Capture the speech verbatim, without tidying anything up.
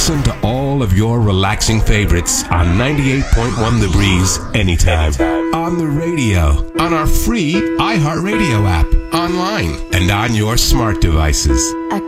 Listen to all of your relaxing favorites on ninety-eight point one The Breeze anytime. On the radio, on our free iHeartRadio app, online, and on your smart devices.